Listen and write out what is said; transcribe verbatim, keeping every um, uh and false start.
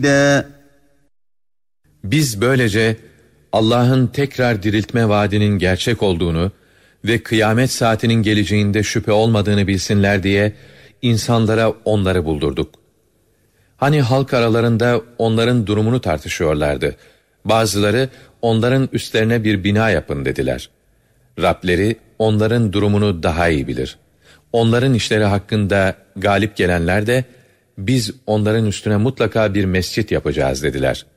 Biz böylece Allah'ın tekrar diriltme vaadinin gerçek olduğunu ve kıyamet saatinin geleceğinde şüphe olmadığını bilsinler diye insanlara onları buldurduk. Hani halk aralarında onların durumunu tartışıyorlardı. Bazıları onların üstlerine bir bina yapın dediler. Rableri onların durumunu daha iyi bilir. Onların işleri hakkında galip gelenler de biz onların üstüne mutlaka bir mescit yapacağız dediler.